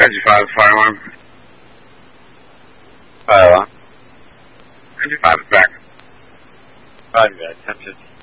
55 fire alarm. Fire alarm. 55 is back. Roger that, 1050.